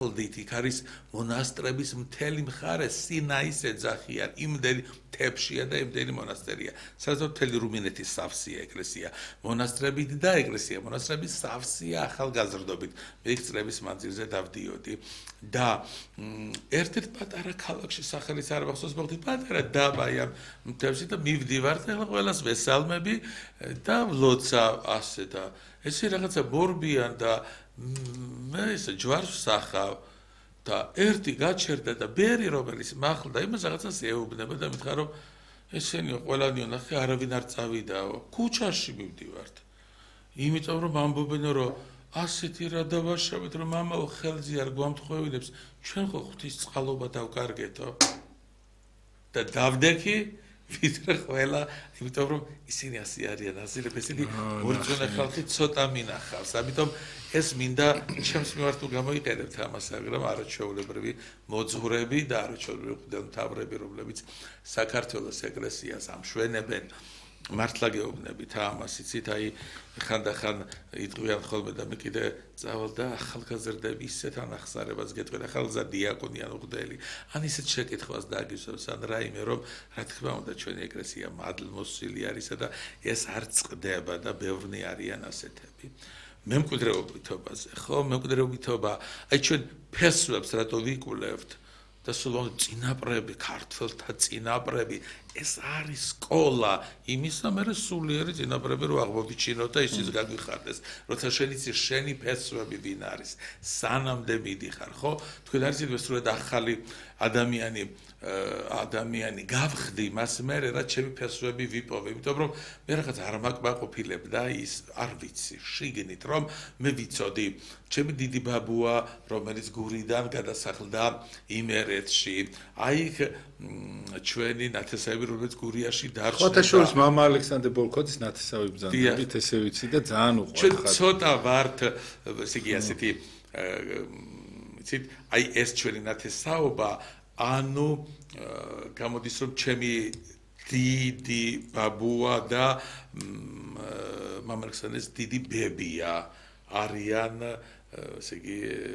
იქ არის მონასტრების მთელი მხარე სინაის ეძახიან იმდენი თებშია და იმდენი მონასტერია საერთოდ მთელი რუმინეთის სავსეა ეკლესია მონასტრებით და ეკლესია მონასტრების სავსეა ახალგაზრდობით მე იქ წლების მანძილზე დავდიოდი და ერთ-ერთ პატარა ქალაქში სახელიც არ მახსოვს მოხდი პატარა დაბა ამ მთებში და მივდივართ ახლა ყველას ვესალმები და ვლოცა ასე და ესე რაღაცა ბორბიან და მე ესე ჯვარს ვსახავ და ერთი გაჩერდა და ბერი რომელიც მახლდა იმას რაღაცას ეუბნება და მითხრა რომ ესენიო ყველანიო ნახე არავინ არ წავიდაო ქუჩაში მივდივართ იმიტომ რომ ამბობენ რომ ასეთი რა დავაშავეთ რომ მამაო ხელზე არ გვამთხოვინებს ჩვენ ხო ღვთის წყალობა დავკარგეთო და დავდექი ვიდრე ყველა იმიტომ რომ ისინი ასე არიან აზრები ისინი მორწმუნე ხალხი ცოტა მინახავს ამიტომ ეს მინდა ჩემს მიმართ თუ გამოიყენებთ ამას მაგრამ არაჩვეულებრივი მოძღვრები და არაჩვეულებრივი მღვდელმთავრები რომლებიც საქართველოს ეკლესიას ამშვენებენ მართლა გეუბნებით ამას იცით აი ხანდახან იტყვიან ხოლმე და მე კიდე წავალ და ახალგაზრდები ისეთ ანახსარებას გეტყვიან ახალგაზრდა დიაკონი ან მღვდელი ან ისეთ შეკითხვას დაგისვევს ან რაიმე რომ რა თქმა უნდა ჩვენი ეკლესია მადლმოსილი არისა და ეს არ წყდება და ბევრნი არიან ასეთები მემკვიდრეობითობაზე ხო მემკვიდრეობითობა აი ჩვენ ფესვებს რატო ვიკვლევთ და სულ წინაპრები ქართველთა წინაპრები ეს არის სკოლა იმისა მე სულიერი წინაპრები რო აღმოვიჩინოთ და ისიც გაგვიხარდეს როცა შენ იცი შენი ფესვები ვინ არის სანამდე მიდიხარ ხო თქვენ არ იცით სრულად ახალი ადამიანი გავხდი მას მე რა ჩემი ფესვები ვიპოვე იმიტომ რომ მე რაღაც არ მაკმაყოფილებ და ის არ ვიცი შიგნით რომ მე ვიცოდი ჩემი დიდი ბაბუა რომელიც გურიდან გადასახლდა იმერეთში აი ჩვენი ნათესავები რომელიც გურიაში დარჩა ხოთა შორის მამა ალექსანდრე ბოლქოძის ნათესავი ბრძანდებით ესე ვიცი და ძალიან უყვარხარ ჩვენ ცოტა ვართ ესე იგი ასეთი იცით აი ეს ჩვენი ნათესაობა ანუ გამოდის რომ ჩემი დიდი ბაბუა და მამა ალექსანდრეს დიდი ბებია არიან ესე იგი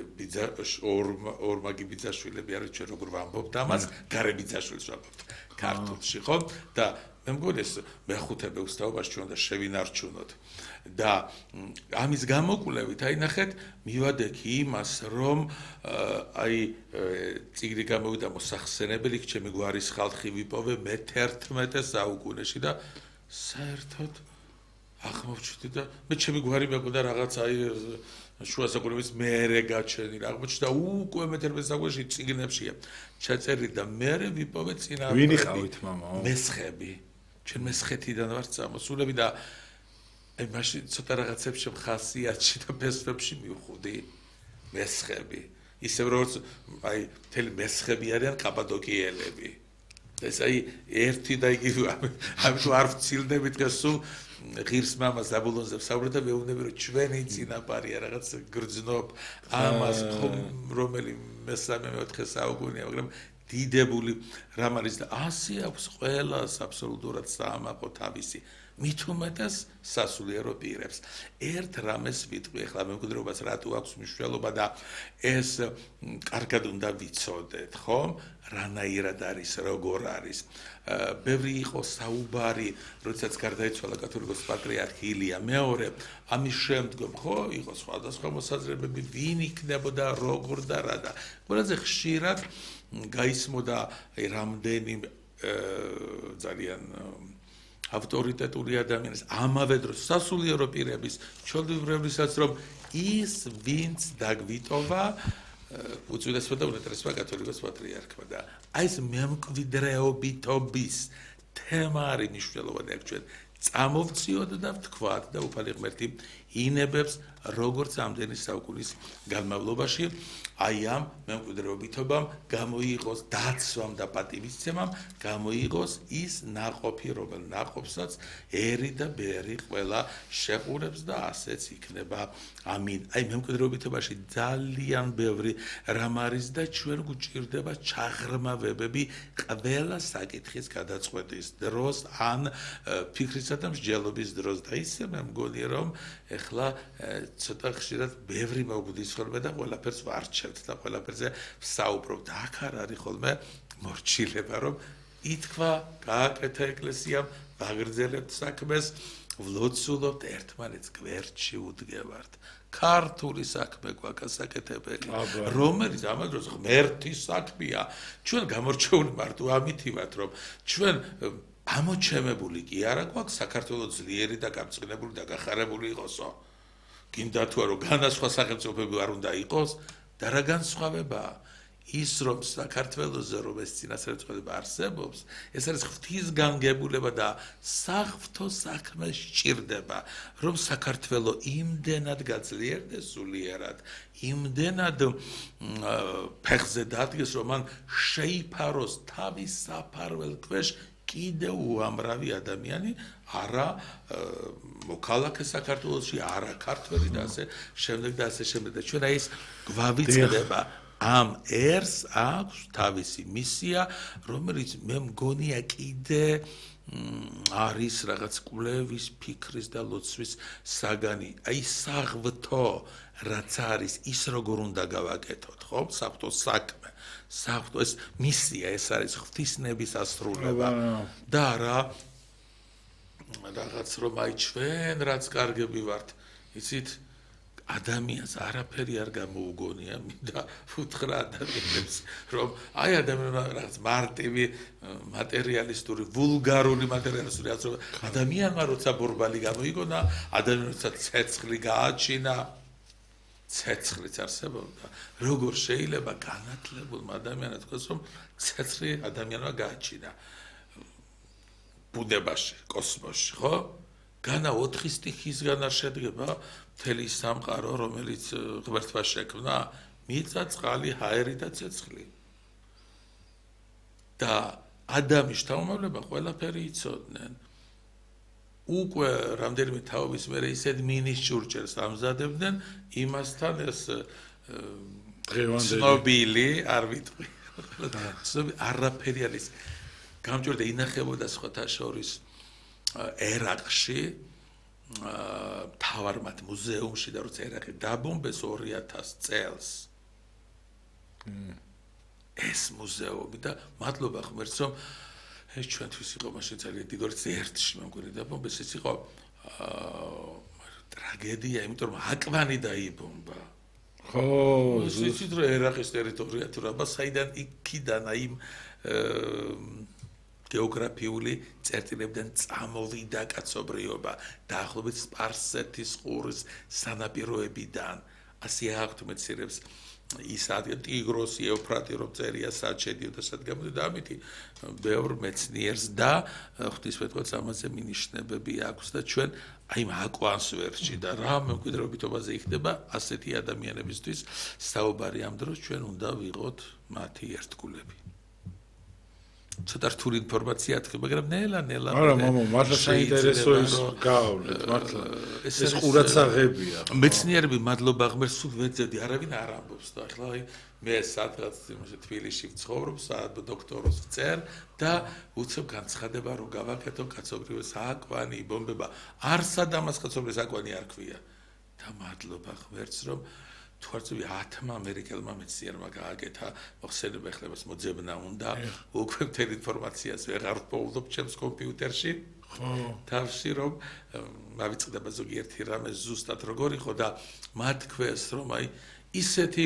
ორმაგი ბიძაშვილები არის ჩვენ როგორ ვამბობთ ამას გარე ბიძაშვილს ვამბობთ ქართულში ხო და მე მგონი ეს მეხუთე ბეუსტაობაში ჩვენ და შევინარჩუნოთ და ამის გამოკვლევით აი ნახეთ მივადექი იმას რომ აი წიგნი გამოვიდა მოსახსენებელი ჩემი გვარის ხალხი ვიპოვე მე-11 საუკუნეში და საერთოდ აღმოჩნდა და მე ჩემი გვარი მეკოდა რაღაც აი შუა საუკუნეების მეერე გაჩენილი აღმოჩნდა უკვე მე-11 საუკუნეში წიგნებშია ჩაწერილი და მეერე ვიპოვე წინაპრები ვინ იყავით მამაო მესხები ჩვენ მესხეთიდან ვართ წამოსულები და აი მაშინ ცოტა რაღაცებს შემხასიათში და ფესვებში მივხვდი მესხები ისევ როგორც აი მთელი მესხები არიან კაპადოკიელები ეს აი ერთი და იგივე ამიტომ არ ვცილდები დღეს სულ ღირს მამას აბულონზე ვსაუბრობ და მეუბნები რომ ჩვენი წინაპარია რაღაც გრძნობ ამას რომელი მესამე მეოთხე საუკუნეა მაგრამ დიდებული რამ არის და ასე აქვს ყველას აბსოლუტურად საამაყო თავისი მით უმეტეს სასულიერო პირებს ერთ რამეს ვიტყვი ახლა მემკვიდრეობას რატო აქვს მნიშვნელობა და ეს კარგად უნდა ვიცოდეთ ხომ რანაირად არის როგორ არის ბევრი იყო საუბარი როდესაც გარდაიცვალა კათოლიკოს პატრიარქი ილია მეორე ამის შემდგომ ხო იყო სხვადასხვა მოსაზრებები ვინ იქნებოდა როგორ და რა და ყველაზე ხშირად გაისმოდა რამდენი ძალიან ავტორიტეტული ადამიანის ამავე დროს სასულიერო პირების ჩვეულებრივისაც რომ ის ვინც დაგვიტოვა უწვიდესმა და უნეტარესმა კათოლიკოს პატრიარქმა და აი ეს მემკვიდრეობითობის თემა არის მნიშვნელოვანი აქ ჩვენ წამოვწიოთ და ვთქვათ და უფალი ღმერთი ინებებს როგორც ამდენი საუკუნის განმავლობაში აი ამ მემკვიდრეობითობამ გამოიღოს დაცვამ და პატივისცემამ გამოიღოს ის ნაყოფი რომელ ნაყოფსაც ერი და ბერი ყველა შეყურებს და ასეც იქნება ამინ აი მემკვიდრეობითობაში ძალიან ბევრი რამ არის და ჩვენ გვჭირდება ჩაღრმავებები ყველა საკითხის გადაწყვეტის დროს ან ფიქრისა და მსჯელობის დროს და ისე მე მგონი რომ ეხლა ცოტა ხშირად ბევრი მოგვდის ხოლმე და ყველაფერს ვარჩევთ და ყველაფერზე ვსაუბრობ და აქ არ არის ხოლმე მორჩილება რომ ითქვა გააკეთა ეკლესიამ ვაგრძელებთ საქმეს ვლოცულობთ ერთმანეთს გვერდში უდგევართ ქართული საქმე გვაქვს საკეთებელი რომელიც ამ დროს ღმერთის საქმეა ჩვენ გამორჩეული მარტო ამითი ვართ რომ ჩვენ ამოჩემებული კი არა გვაქვს საქართველოს ძლიერი და გამწყნებული და გახარებული იყოსო გინდა თუ არა განსხვა სახელმწიფოები არ უნდა იყოს და რა განსხვავებაა ის რომ საქართველოსზე რომ ეს წინასწარმეტყველება არსებობს ეს არის ღვთისგანგებულება და საღვთო საქმე სჭირდება რომ საქართველო იმდენად გაძლიერდეს სულიერად იმდენად ფეხზე დადგეს რომ მან შეიფაროს თავის საფარველ ქვეშ კიდევ უამრავი ადამიანი არა მოქალაქე საქართველოში არა ქართველი და ასე შემდეგ და ასე შემდეგ და ჩვენ აი ეს გვავიწყდება ამ ერს აქვს თავისი მისია რომელიც მე მგონია კიდე არის რაღაც კვლევის ფიქრის და ლოცვის საგანი აი საღვთო რაც არის ის როგორ უნდა გავაკეთოთ ხო საღვთო საქმე საღვთო ეს მისია ეს არის ღვთისნების ასრულება და რა რაღაც რომ აი ჩვენ რაც კარგები ვართ იცით ადამიანს არაფერი არ გამოუგონია მინდა უთხრა ადამიანებს რომ აი ადამიანმა რაღაც მარტივი მატერიალისტური ვულგარული მატერიალისტური აზრობა ადამიანმა როცა ბორბალი გამოიგონა ადამიანმა როცა ცეცხლი გააჩინა ცეცხლიც არსებობდა როგორ შეიძლება განათლებულმა ადამიანმა თქვას რომ ცეცხლი ადამიანმა გააჩინა ბუნებაში კოსმოსში ხო განა 4 სტიქისგან არ შედგება მთელი სამყარო რომელიც ღმერთმა შექმნა მიწა წყალი ჰაერი და ცეცხლი და ადამიანის შთამომავლობა ყველაფერი იცოდნენ უკვე რამდენიმე თაობის მერე ისეთ მინის ჭურჭელს ამზადებდნენ იმასთან ეს ცნობილი არ ვიტყვი არაფერი არის გამჭირდა ინახებოდა სხვათა შორის ერაყში თავარმად მუზეუმში და როცა ერაყი დაბომბეს 2000 წელს ეს მუზეუმი და მადლობა ღმერთს რომ ეს ჩვენთვის იყო მაშინ ძალიან დიდ რიცხვი ერთში მე მგონი დაბომბეს ეს იყო ტრაგედია იმიტომ რომ აკვანი დაიბომბა ხო ისიც რომ ერაყის ტერიტორია თუ რაბა საიდან იქიდან აი გეოგრაფიული წერტილებიდან წამოვიდა კაცობრიობა დაახლოებით სპარსეთის ყურის სანაპიროებიდან ასე აქვთ მეცნიერებს ის ტიგროსი ეუფრატი რომ წერია სად შედიოდა სად გამოდიოდა ამითი ბევრ მეცნიერს და ღვთისმეტყველს ამაზე მინიშნებები აქვს და ჩვენ აი ამ აკვანს ვერში და რა მემკვიდრეობითობაზე იქნება ასეთი ადამიანებისთვის საუბარი ამ დროს ჩვენ უნდა ვიყოთ მათი ერთგულები ცოტა რთული ინფორმაცია თქვი, მაგრამ ნელა. არა, მამა, მართლა საინტერესო ის გავავლეთ, მართლა. ეს ყურაცაღებია. მეცნიერები მადლობა ღმერთს სულ ვეძებდი, არავინ არ ამბობს და ახლა აი მე სადღაც თბილისში ვცხოვრობ, დოქტოროს ვწერ და უცებ განცხადება რომ გავაკეთო კაცობრიობის აკვანი, ბომბება. არსად ამას კაცობრიობის აკვანი არ ქვია. და მადლობა ღმერთს რომ თუ არ წვი 10 ამერიკელმა მეცნიერმა გააკეთა მოხსენება ეხლებას მოძებნა უნდა უკვე მთელი ინფორმაციას ვეღარ ვპოულობ ჩემს კომპიუტერში ხო თავში რომ მავიწყდება ზოგიერთი რამე ზუსტად როგორ იყო და მათ ქვეს რომ აი ისეთი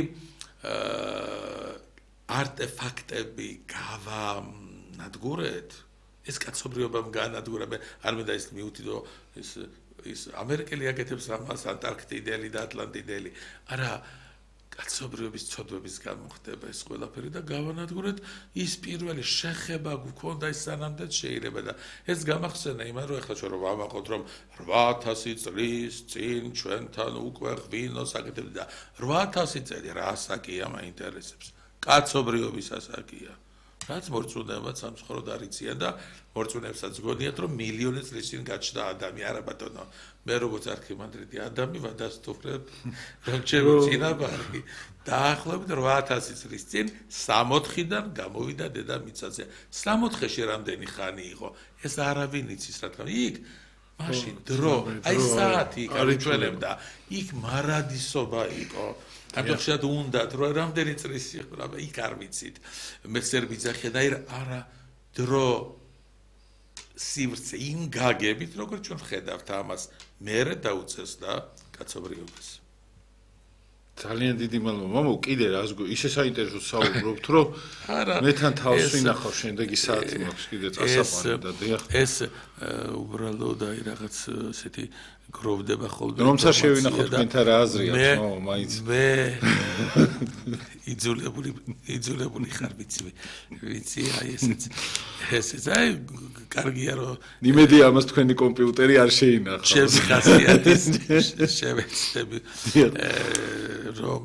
არტეფაქტები გავანადგურეთ ეს კაცობრიობამ განადგურა მე არ მინდა ის მიუთიდო ის ამერიკელი აკეთებს ამას ანტარქტიდელი და ატლანტიდელი არა კაცობრიობის ცოდვების გამოხდება ეს ყველაფერი და გავანადგურეთ ის პირველი შეხება გქონდა ის სანამდე შეიძლება და ეს გამახსენა იმან რომ ეხლა ჩვენ რომ ვამაყოთ რომ 8000 წლის წინ ჩვენთან უკვე ღვინოს აკეთებდა და 8000 წელი რა ასაკია მაინტერესებს კაცობრიობის ასაკია რაც მორწმუნეებად სამწუხაროდ არ იციან და მორწმუნეებსაც გონიათ რომ მილიონი წლის წინ გაჩნდა ადამი არა ბატონო მე როგორც არქიმანდრიტი ადამი ვადასტურებ რომ ჩემი წინაპარი დაახლოებით 8000 წლის წინ 64-დან გამოვიდა დედამიწაზე 64-ში რამდენი ხანი იყო ეს არავინ იცის რა თქმა იქ მაშინ დრო, აი საათი გაუჩვენებდა, იქ მარადისობა იყო. ამიტომ შეიძლება უნდათ, რომ რამდენი წრის იყო, აბა იქ არ ვიცით. მე სერბიძა ხედავ არა დრო სივრცე იმ გაგებით, როგორც ჩვენ ხედავთ ამას, მერე დაუწეს და კაცობრიობას. ძალიან დიდი მადლობა. მამო, კიდე რას ისე საინტერესო საუბრობთ, რომ მე თან თავს ვინახავ შემდეგი საათი მაქვს კიდე წასაყვანი და დიახ. ეს უბრალოდ აი რაღაც ესეთი გროვდება ხოლმე. რომცა შევინახოთ თქვენთან რა აზრია, მამო, მაინც. მე იძულებული ხარ ვიცი, აი ესეც აი კარგია რომ იმედი ამას თქვენი კომპიუტერი არ შეინახავს. ჩემი ხასიათის შევეცდები რომ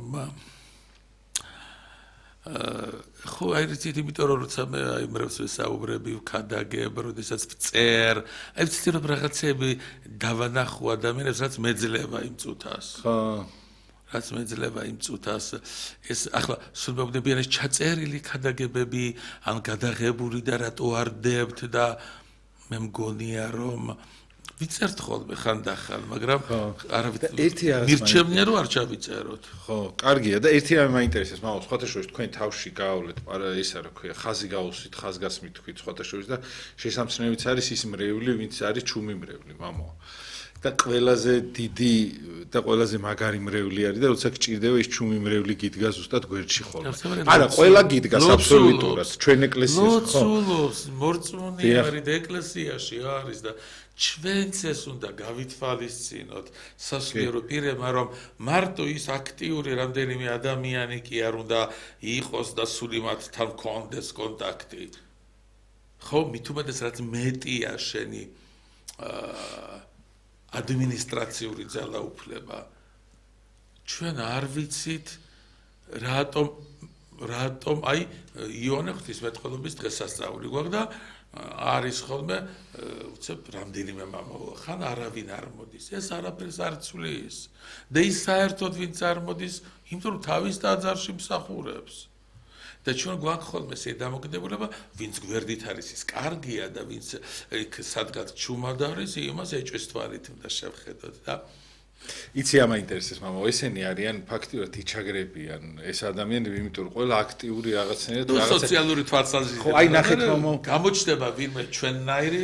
ხო აი რითით იმიტომ რომ როცა მე აი მრევს ვესაუბრები ვქადაგებ როდესაც ვწერ აი ვიცი რომ რაღაცები დავანახო ადამიანებს რაც მეძლევა იმ წუთას ხო რაც მეძლევა იმ წუთას ეს ახლა სულ მოგდებიან ეს ჩაწერილი ქადაგებები ან გადაღებული და რატო არ დებთ და მე მგონია რომ ვიწერთ ხოლმე ხანდახან, მაგრამ ერთი რაღაც მირჩევნია რომ არ ჩავიწეროთ. ხო, კარგია და ერთი რამე მაინტერესებს, მაგრამ სხვათა შორის თქვენ თავში გაავლეთ, ისა რა ქვია, ხაზი გაუსვით, ხაზგასმით თქვით სხვათა შორის და შესამჩნევიც არის ის მრევლი, ვინც არის ჩუმი მრევლი, მამო. და ყველაზე დიდი და ყველაზე მაგარი მრევლი არის და როცა გჭირდება ის ჩუმი მრევლი გიდგა ზუსტად გვერდში ხოლმე. არა, ყველა გიდგას აბსოლუტურად, ჩვენ ეკლესიაში ხო. ლოცულობს, მორწმუნე არის და ეკლესიაში არის და ჩვენც ეს უნდა გავითვალისწინოთ სასულიერო პირებმა რომ მარტო ის აქტიური რამდენიმე ადამიანი კი არ უნდა იყოს და სული მათთან კონდეს კონტაქტი ხო მით უმეტეს რაც მეტია შენი ადმინისტრაციული ძალაუფლება ჩვენ არ ვიცით რატომ აი იონე ღვთისმეტყველობის დღესასწაული გვაქვს და არის ხოლმე უცებ რამდენიმე მამა ხან არავინ არ მოდის ეს არაფერს არ ცვლის და ის საერთოდ ვინც არ მოდის იმიტომ რომ თავის ტაძარში მსახურებს და ჩვენ გვაქვს ხოლმე ეს დამოკიდებულება ვინც გვერდით არის ის კარგია და ვინც იქ სადღაც ჩუმად არის იმას ეჭვის თვალით უნდა შევხედოთ და იცი ამაინტერესებს მამა ესენი არიან ფაქტიურად იჩაგრებიან ეს ადამიანები იმიტომ რომ ყველა აქტიური რაღაცნაირად რაღაცა სოციალური თვალსაზრისით ხო აი ნახეთ მამა გამოჩნდება ვინმე ჩვენნაირი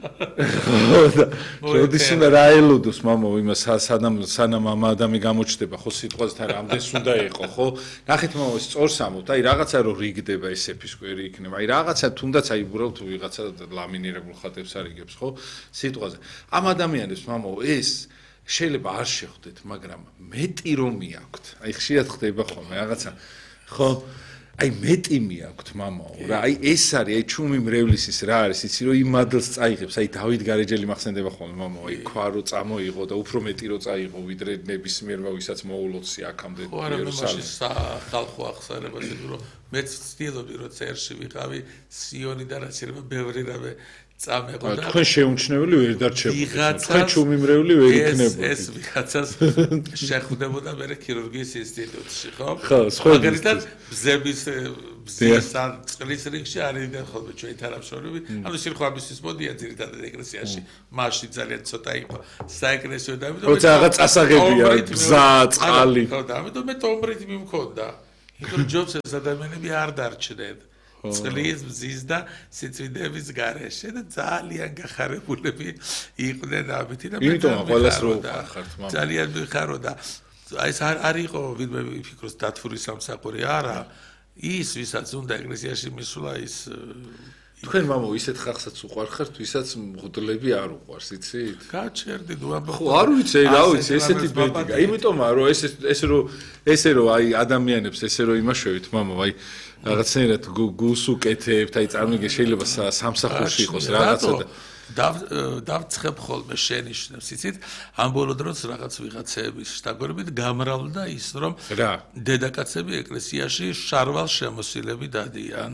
როდის უნდა რა ელოდოს მამა იმას სანამ ამ ადამი გამოჩნდება ხო სიტყვასთან რამდენს უნდა იყო ხო ნახეთ მამა ეს სწორს ამოთ აი რაღაცა რო რიგდება ეს ეფისკვერი იქნება აი რაღაცა თუნდაც აი უბრალოდ ვიღაცა ლამინირებულ ხატებს არიგებს ხო სიტყვაზე ამ ადამიანებს მამა ეს შეიძლება არ შეხვდეთ, მაგრამ მეტი რომ მიაქვთ. აი ხშირად ხდება ხოლმე რაღაცა. ხო, აი მეტი მიაქვთ, მამაო, რა. აი ეს არის, აი ჩუმი მრევლისის რა არის, იცი რომ იმ მადლს წაიღებს, აი დავით გარეჯელი მახსენდება ხოლმე, მამაო, აი ქვა რო წამოიღო და უფრო მეტი რო წაიღო, ვიდრე ნებისმიერმა ვისაც მოულოცი აქამდე იერუსალიმში. ხალხო ახსარებას იგრო, მეც ვცდილობდი რომ წერში ვიყავი, სიონი და რაც შეიძლება ბევრი რამე წამეყო და თქვენ შეუმჩნეველი ვერ დარჩებოდეთ. თქვენ ჩუმი მრევლი ვერ იქნებოდით. ეს ვიღაცას შეხვდებოდა მე ქირურგიის ინსტიტუტში, ხო? ხო, სხვა მაგალითად, ბზების ბზესთან წლის რიგში არიან ხოლმე ჩვენი თანამშრომლები. ანუ სირხვამისის მოდიან ძირითადად ეკლესიაში. მაშინ ძალიან ცოტა იყო საეკლესიო და ამიტომ როცა რაღაც წასაღებია ბზა, წყალი. ხო, და ამიტომ მე ტომბრით მიმქონდა. იმიტომ ჯობს ეს ადამიანები არ დარჩნენ. წლის ბზის და სიცვიდების გარეშე და ძალიან გახარებულები იყვნენ ამით და იმიტომ ყველას რო ხართ მამა ძალიან მიხაროდა აი ეს არ იყო ვინმე ვიფიქროს დათვური სამსახური არა ის ვისაც უნდა ეკლესიაში მისვლა ის თქვენ მამო ისეთ ხალხსაც უყვარხართ ვისაც მღვდლები არ უყვარს იცით გაჩერდი დუაბა ხო არ ვიცი რა ვიცი ესეთი ბედია იმიტომაა რომ ესე რომ აი ადამიანებს ესე რომ იმაშვევით მამო აი რაღაცნაირად გულს უკეთებთ, აი წარმოგიდგენ შეიძლება სამსახურში იყოს რაღაცა და დავცხებ ხოლმე შენიშნებს, იცით? ამ ბოლო დროს რაღაც ვიღაცების შთაგონებით გამრავლდა ის, რომ დედაკაცები ეკლესიაში შარვალ შემოსილები დადიან.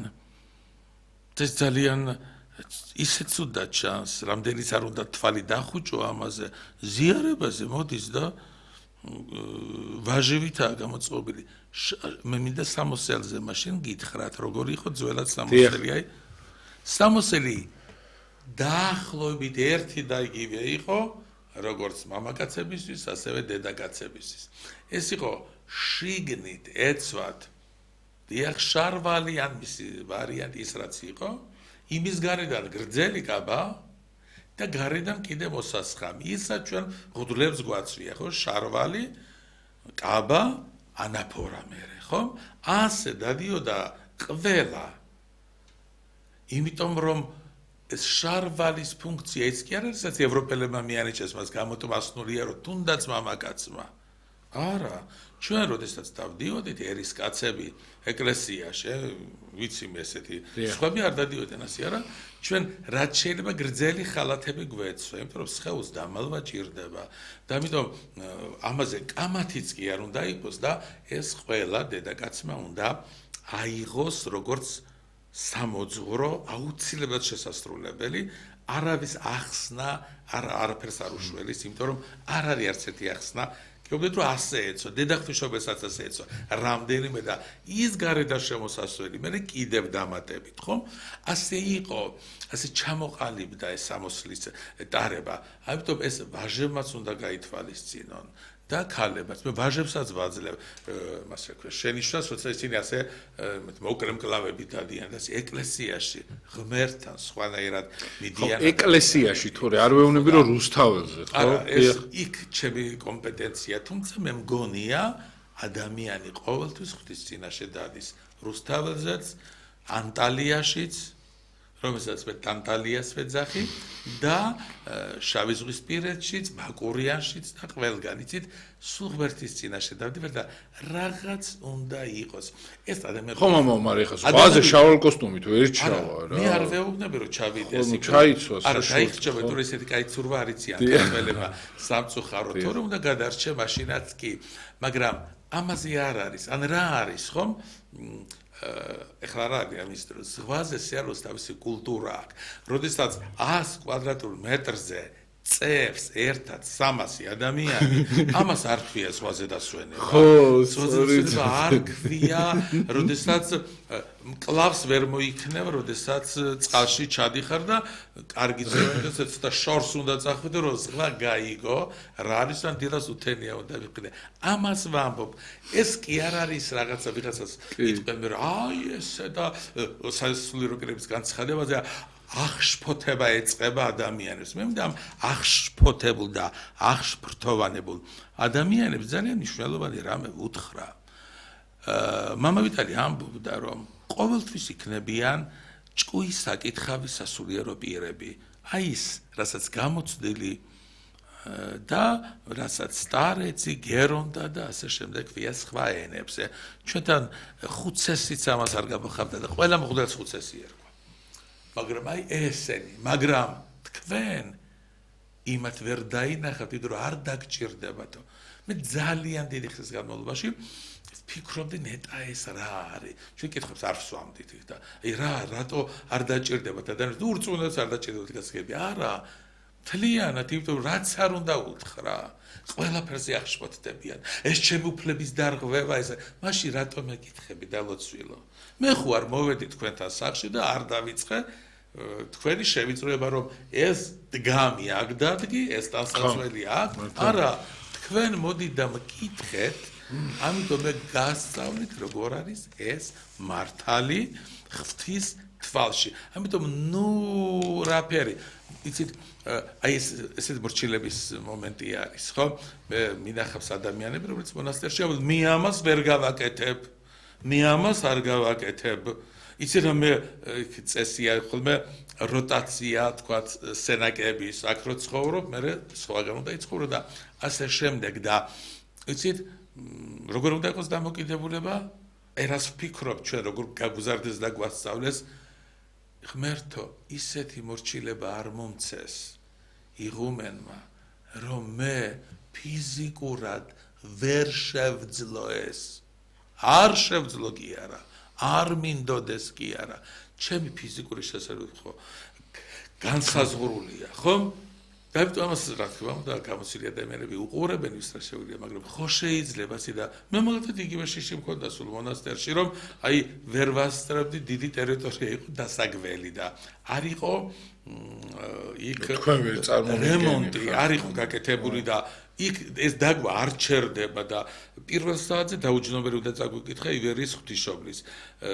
ეს ძალიან ისე ცუდად ჩანს, რამდენიც არ უნდა თვალი დახუჭო ამაზე, ზიარებაზე მოდის და ვაჟივითაა გამოწყობილი. მე მინდა სამოსელზე მაშინ გითხრათ, როგორი იყო ძველად სამოსელი, აი სამოსელი დაახლოებით ერთი და იგივე იყო როგორც მამაკაცებისთვის, ასევე დედაკაცებისთვის. ეს იყო შიგნით ეცვად დიახ შარვალი ან მისი ვარიანტი ის რაც იყო, იმის გარედან გრძელი კაბა და გარედან კიდე მოსასხამი. ისაც ჩვენ ღუდლებს გვაცვია, ხო, შარვალი, კაბა, ანაფორა მერე, ხო? ასე დადიოდა ყველა. იმიტომ რომ ეს შარვალის ფუნქცია ის კი არ არის, რაც ევროპელებმა მიანიჭეს მას გამოტვასნულია, რომ თუნდაც მამაკაცმა. არა, ჩვენ როდესაც დავდიოდით ერის კაცები ეკლესიაში, ვიცი მე ესეთი, სხვები არ დადიოდნენ ასე, არა? ჩვენ რაც შეიძლება გრძელი ხალათები გვეცვა, იმიტომ რომ სხეულს დამალვა ჭირდება. და ამიტომ ამაზე კამათიც კი არ უნდა იყოს და ეს ყველა დედაკაცმა უნდა აიღოს როგორც სამოძღვრო აუცილებლად შესასრულებელი, არავის ახსნა არაფერს არ უშველის, იმიტომ რომ არ არის არც ერთი ახსნა. გეუბნებით რომ ასე ეცვა, დედაღვთისმშობელსაც ასე ეცვა, რამდენიმე და ის გარედან შემოსასვლელი, მე კიდევ დამატებით, ხო? ასე იყო, ასე ჩამოყალიბდა ეს სამოსლის ტარება. ამიტომ ეს ვაჟებმაც უნდა გაითვალისწინონ. და ქალებაც, მე ვაჟებსაც ვაძლევ, ასე ვქო, შენიშვნას, როცა ისინი ასე მოკრემკლავებით დადიან და ეკლესიაში ღმერთთან სხვანაირად მიდიან. ეკლესიაში თორე არ ვეუბნები რომ რუსთაველზე, ხო? არა, ეს იქ ჩემი კომპეტენცია, თუმცა მე მგონია ადამიანი ყოველთვის ღვთის წინაშე დადის. რუსთაველზეც, ანტალიაშიც, რომელსაც მე ტანტალიას ვეძახი და შავი ზღვისპირეთშიც, ბაკურიანშიც და ყველგან იცით, სულ ღმერთის წინაშე დავდივარ და რაღაც უნდა იყოს. ეს ადამიანი ხო მამა, მაგრამ ეხლა ზღვაზე შავალ კოსტუმით ვერ ჩავა რა. მე არ ვეუბნები რომ ჩავიდე ასე. ჩაიცვა არა, დაიხჭება თუ ესეთი კაი ცურვა არ იციან ქართველებმა სამწუხაროდ, თორე უნდა გადარჩე მაშინაც კი, მაგრამ ამაზე არ არის, ან რა არის, ხომ? ეხლა რა არის ამის დროს ზღვაზე სიარულს თავისი კულტურა აქვს. როდესაც 100 კვადრატულ მეტრზე წევს ერთად 300 ადამიანი, ამას არ ქვია ზღვაზე დასვენება. ხო, ზღვაზე არ ქვია, როდესაც მკლავს ვერ მოიქნევ, როდესაც წყალში ჩადიხარ და კარგი ზღვასაც და შორს უნდა წახვიდე, რომ ზღვა გაიგო, რა არის ან დილას უთენია უნდა ვიყიდე. ამას ვამბობ. ეს კი არ არის რაღაცა ვიღაცას იტყვენ, რომ აი ესე და სასულიერო კრების განცხადებაზე აღშფოთება ეწყება ადამიანებს. მე მგონი ამ აღშფოთებულ და აღშფრთოვანებულ ადამიანებს ძალიან მნიშვნელოვანი რამე უთხრა. მამა ვიტალი ამბობდა, რომ ყოველთვის იქნებიან ჭკუის საკითხავი სასულიერო პირები. აი ის, რასაც გამოცდილი და რასაც სტარეცი, გერონდა და ასე შემდეგ ვია სხვა ენებზე. ჩვენთან ხუცესიც ამას არ გამოხატა და ყველა მღვდელს ხუცესი ერქვა. მაგრამ აი ესენი, მაგრამ თქვენ იმათ ვერ დაინახავთ, იმიტომ რომ არ დაგჭირდებათო. მე ძალიან დიდი ხნის განმავლობაში ვფიქრობდი ნეტა ეს რა არის. ჩვენ კითხებს არ ვსვამდით და აი რატო არ დაჭირდებათ ადამიანს, ურწმუნოებს არ დაჭირდებათ გასაგები. არა, მთლიანად, იმიტომ რომ რაც არ უნდა უთხრა, ყველაფერზე აღშფოთდებიან. ეს ჩემი უფლების დარღვევა ესა. მაშინ რატო მეკითხები დალოცვილო? მე ხო არ მოვედი თქვენთან სახლში და არ დავიწყე თქვენი შევიწროება რომ ეს დგამი აქ დადგი, ეს დასასველი აქ. არა, თქვენ მოდით და მკითხეთ, ამიტომ მე გასწავლით როგორ არის ეს მართალი ღვთის თვალში. ამიტომ ნუ რაფერი, იცით, აი ესეთ მორჩილების მომენტი არის, ხო? მე მინახავს ადამიანები, რომელიც მონასტერში ავთ, მე ამას ვერ გავაკეთებ. მე ამას არ გავაკეთებ. იცი რა მე წესია ხოლმე როტაცია თქვათ სენაკების აქ რო ცხოვრობ, მე სხვაგან უნდა იცხოვრო და ასე შემდეგ და იცით როგორ უნდა იყოს დამოკიდებულება? ერას ვფიქრობ ჩვენ როგორ გაგუზარდეს და გვასწავლეს ღმერთო, ისეთი მორჩილება არ მომცეს იღუმენმა, რომ მე ფიზიკურად ვერ შევძლო ეს. არ შევძლო კი არა. არ მინდოდეს კი არა. ჩემი ფიზიკური შესაძლებლობა ხო განსაზღვრულია, ხო? და ამიტომ ამას რა თქმა უნდა გამოცილი ადამიანები უყურებენ ვის რა შეუძლია, მაგრამ ხო შეიძლება და მე მაგათად იგივე შიში მქონდა სულ მონასტერში, რომ აი ვერ ვასწრებდი დიდი ტერიტორია იყო დასაგველი და არ იყო იქ თქვენ ვერ წარმოვიდგენთ რემონტი არ იყო გაკეთებული და იქ ეს დაგვა არ ჩერდება და პირველ საათზე დაუჯნობელი უნდა წაგვიკითხა ივერიის ღვთისმშობლის